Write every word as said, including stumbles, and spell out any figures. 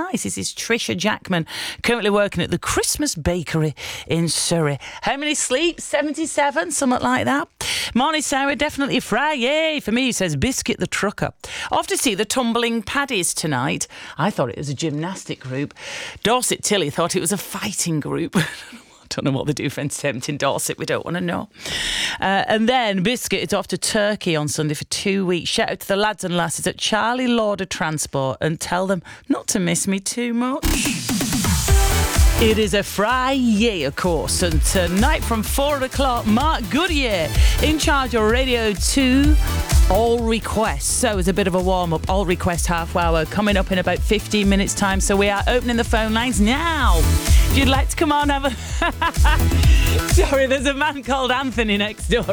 nice. This is Trisha Jackman, currently working at the Christmas Bakery in Surrey. How many sleeps? seventy-seven, something like that. Morning, Sarah. Definitely a fry. Yay for me, says Biscuit the Trucker. Off to see the Tumbling Paddies tonight. I thought it was a gymnastic group. Dorset Tilly thought it was a fighting group. Don't know what they do for entertainment in Dorset. We don't want to know. Uh, and then Biscuit is off to Turkey on Sunday for two weeks. Shout out to the lads and lasses at Charlie Lauder Transport and tell them not to miss me too much. It is a Friday, of course, and tonight from four o'clock, Mark Goodyear in charge of Radio two All Requests. So it's a bit of a warm-up. All Request half hour coming up in about fifteen minutes' time. So we are opening the phone lines now. If you'd like to come on, have a... Sorry, there's a man called Anthony next door.